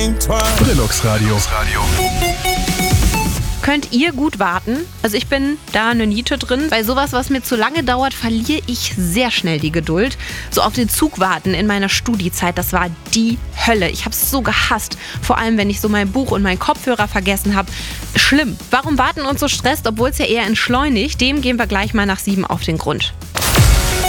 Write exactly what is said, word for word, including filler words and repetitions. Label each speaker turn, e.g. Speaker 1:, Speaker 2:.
Speaker 1: think twice.
Speaker 2: Brillux Radio.
Speaker 3: Könnt ihr gut warten? Also ich bin da eine Niete drin. Bei sowas, was mir zu lange dauert, verliere ich sehr schnell die Geduld. So auf den Zug warten in meiner Studiezeit, das war die Hölle. Ich habe es so gehasst. Vor allem, wenn ich so mein Buch und meinen Kopfhörer vergessen habe. Schlimm. Warum Warten uns so stresst, obwohl es ja eher entschleunigt? Dem gehen wir gleich mal nach sieben auf den Grund.